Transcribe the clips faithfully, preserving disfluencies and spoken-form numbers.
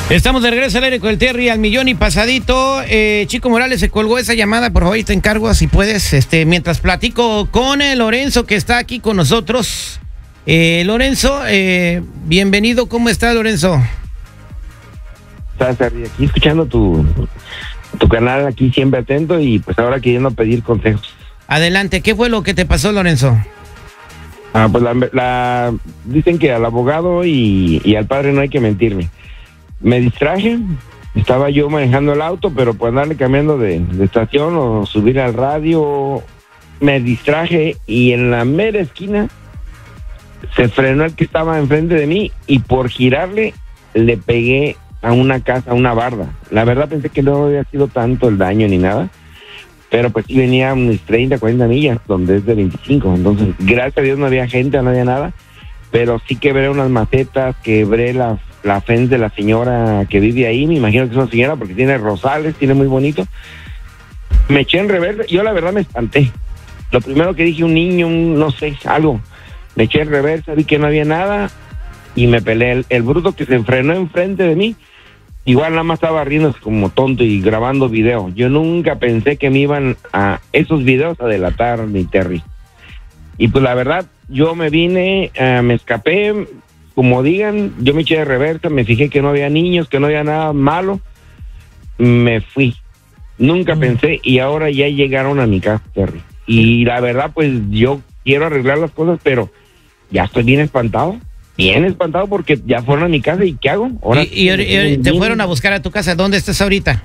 Estamos de regreso al aire con el Terry al millón y pasadito. Eh, Chico Morales se colgó esa llamada, por favor, te encargo si puedes, este, mientras platico con el Lorenzo que está aquí con nosotros. Eh, Lorenzo, eh, bienvenido, ¿cómo estás, Lorenzo? Estás aquí escuchando tu, tu canal, aquí siempre atento y pues ahora queriendo pedir consejos. Adelante, ¿qué fue lo que te pasó, Lorenzo? Ah, pues la, la dicen que al abogado y, y al padre no hay que mentirme. Me distraje, estaba yo manejando el auto, pero por andarle cambiando de, de estación o subir al radio, me distraje y en la mera esquina se frenó el que estaba enfrente de mí y por girarle le pegué a una casa, a una barda. La verdad pensé que no había sido tanto el daño ni nada, pero pues sí venía unos treinta, cuarenta millas, donde es de veinticinco, entonces gracias a Dios no había gente, no había nada, pero sí quebré unas macetas, quebré la, la fence de la señora que vive ahí, me imagino que es una señora porque tiene rosales, tiene muy bonito. Me eché en reversa, yo la verdad me espanté. Lo primero que dije, un niño, un, no sé, algo. Me eché en reversa, vi que no había nada y me peleé. El, el bruto que se frenó enfrente de mí, igual nada más estaba riéndose como tonto y grabando video. Yo nunca pensé que me iban a esos videos a delatar, mi Terry. Y pues la verdad, yo me vine, uh, me escapé, como digan, yo me eché de reversa, me fijé que no había niños, que no había nada malo, me fui. Nunca mm. pensé y ahora ya llegaron a mi casa, Terry. Y la verdad, pues yo quiero arreglar las cosas, pero ya estoy bien espantado. Bien espantado porque ya fueron a mi casa y ¿qué hago? Ahora ¿Y, y, y, y te fueron a buscar a tu casa? ¿Dónde estás ahorita?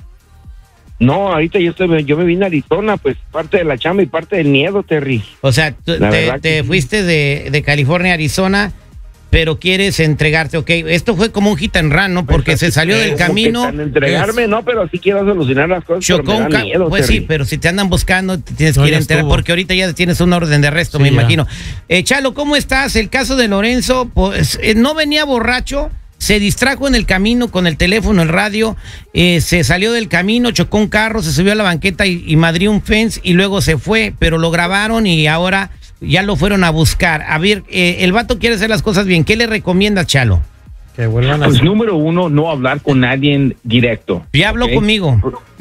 No, ahorita yo estoy, yo me vine a Arizona, pues parte de la chamba y parte del miedo, Terry. O sea, te, te fuiste de, de California a Arizona, pero quieres entregarte, ok. Esto fue como un hit and run, ¿no? Porque pues, se salió del camino. Entregarme, es, no, pero sí quiero solucionar las cosas. Chocó un ca- miedo, Pues Terry. Sí, pero si te andan buscando, te tienes no, que ir a enterar, porque ahorita ya tienes un orden de arresto, sí, me ya. imagino. Eh, Chalo, ¿cómo estás? El caso de Lorenzo, pues eh, no venía borracho, se distrajo en el camino con el teléfono, el radio, eh, se salió del camino, chocó un carro, se subió a la banqueta y, y madrió un fence y luego se fue, pero lo grabaron y ahora ya lo fueron a buscar. A ver, eh, el vato quiere hacer las cosas bien. ¿Qué le recomiendas, Chalo? Que vuelvan a Pues número uno, no hablar con nadie directo. Ya habló ¿okay? conmigo.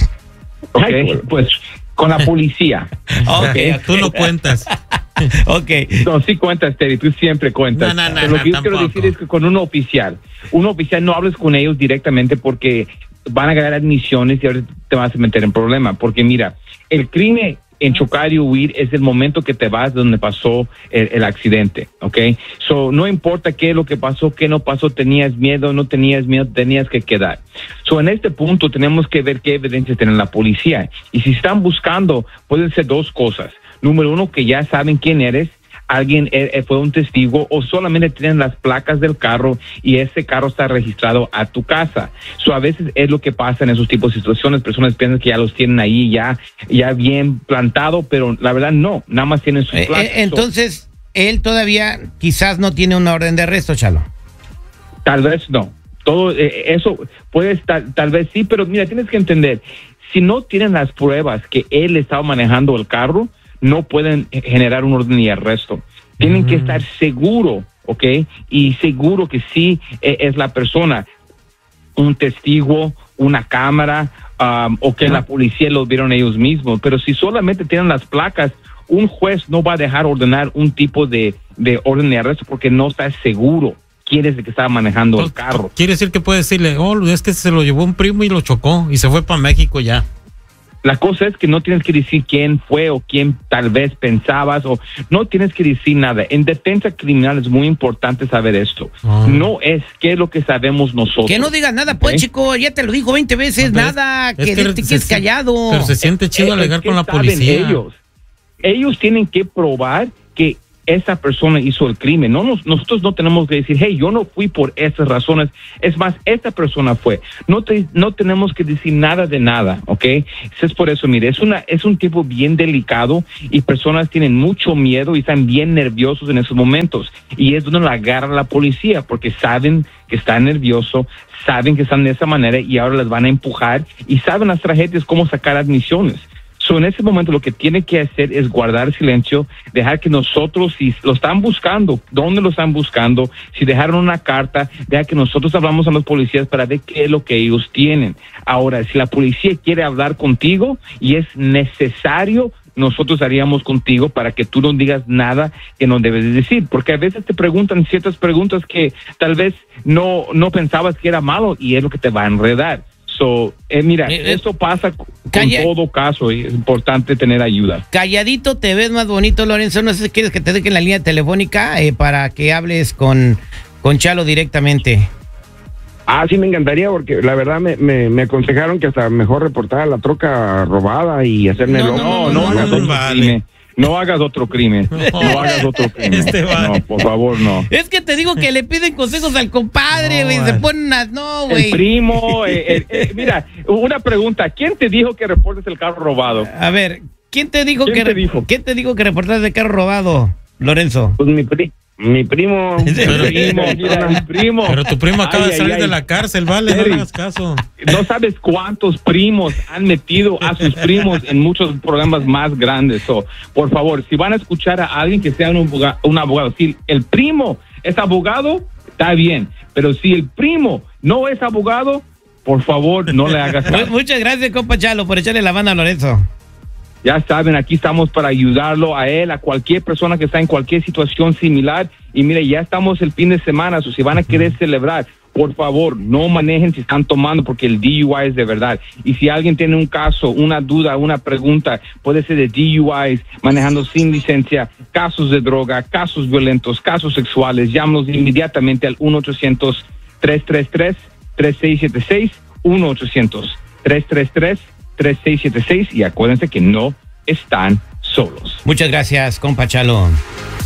Ok, pues con la policía. Ok, okay. Tú no cuentas. Ok. No, sí cuentas, Terry, tú siempre cuentas. No, no, no, Pero lo no, que yo tampoco. quiero decir es que con un oficial, un oficial no hables con ellos directamente porque van a ganar admisiones y ahora te vas a meter en problema. Porque mira, el crimen en chocar y huir es el momento que te vas donde pasó el, el accidente, ¿ok? So, no importa qué es lo que pasó, qué no pasó, tenías miedo, no tenías miedo, tenías que quedar. So, en este punto tenemos que ver qué evidencia tiene la policía. Y si están buscando, pueden ser dos cosas. Número uno, que ya saben quién eres, alguien eh, fue un testigo o solamente tienen las placas del carro y ese carro está registrado a tu casa. So, a veces es lo que pasa en esos tipos de situaciones. Personas piensan que ya los tienen ahí ya, ya bien plantado, pero la verdad no, nada más tienen sus placas. Eh, entonces, so, él todavía quizás no tiene una orden de arresto, Chalo. Tal vez no. Todo eh, eso puede estar, tal vez sí, pero mira, tienes que entender, si no tienen las pruebas que él estaba manejando el carro, no pueden generar un orden de arresto. Tienen mm. que estar seguro, ¿ok? Y seguro que sí eh, es la persona, un testigo, una cámara, um, o que la policía lo vieron ellos mismos. Pero si solamente tienen las placas, un juez no va a dejar ordenar un tipo de, de orden de arresto porque no está seguro quién es el que estaba manejando el carro. Quiere decir que puede decirle, oh, es que se lo llevó un primo y lo chocó y se fue para México ya. La cosa es que no tienes que decir quién fue o quién tal vez pensabas o no tienes que decir nada. En defensa criminal es muy importante saber esto. Oh. No es qué es lo que sabemos nosotros. Que no digas nada, pues, ¿eh? Chico, ya te lo dijo veinte veces, no, nada, es que, que te quedes callado. Pero se siente chido alegar es con la policía. Ellos, ellos tienen que probar que esa persona hizo el crimen. No nos, nosotros no tenemos que decir, hey, yo no fui por esas razones. Es más, esta persona fue. No te, no tenemos que decir nada de nada, ¿ok? Es por eso, mire, es una, es un tipo bien delicado y personas tienen mucho miedo y están bien nerviosos en esos momentos. Y es donde la agarra la policía porque saben que están nerviosos, saben que están de esa manera y ahora les van a empujar y saben las tragedias cómo sacar admisiones. So, en ese momento lo que tiene que hacer es guardar silencio, dejar que nosotros, si lo están buscando, dónde lo están buscando, si dejaron una carta, dejar que nosotros hablamos a los policías para ver qué es lo que ellos tienen. Ahora, si la policía quiere hablar contigo y es necesario, nosotros haríamos contigo para que tú no digas nada que no debes de decir, porque a veces te preguntan ciertas preguntas que tal vez no, no pensabas que era malo y es lo que te va a enredar. So, eh, mira, eh, eso pasa con calla, todo caso y es importante tener ayuda. Calladito te ves más bonito, Lorenzo. No sé si quieres que te dejen la línea telefónica eh, para que hables con, con Chalo directamente. Ah, sí, me encantaría, porque la verdad me, me, me aconsejaron que hasta mejor reportar la troca robada y hacerme no, no, no, no, hagas otro crimen. No hagas otro crimen. No hagas otro crimen. Este vale. No, por favor, no. Es que te digo que le piden consejos al compadre, güey. No, se ponen a... No, güey. El primo. Eh, eh, eh, mira, una pregunta. ¿Quién te dijo que reportes el carro robado? A ver, ¿quién te dijo ¿Quién que... te dijo? ¿Quién te dijo que reportaste el carro robado, Lorenzo? Pues mi primo. Mi primo, pero, primo, mira, mi primo. Pero tu primo acaba ay, de salir ay, de la cárcel, vale, Eric, no hagas caso. No sabes cuántos primos han metido a sus primos en muchos programas más grandes. So, por favor, si van a escuchar a alguien que sea un abogado, un abogado, si el primo es abogado, está bien. Pero si el primo no es abogado, por favor, no le hagas caso. Muchas gracias, compa Chalo, por echarle la mano a Lorenzo. Ya saben, aquí estamos para ayudarlo a él, a cualquier persona que está en cualquier situación similar. Y mire, ya estamos el fin de semana, o si van a querer celebrar, por favor, no manejen si están tomando, porque el D U I es de verdad. Y si alguien tiene un caso, una duda, una pregunta, puede ser de D U Is, manejando sin licencia, casos de droga, casos violentos, casos sexuales, llámanos inmediatamente al uno ochocientos, tres tres tres, tres seis siete seis, uno ochocientos, tres tres tres, tres seis siete seis, y acuérdense que no están solos. Muchas gracias, compa Chalo.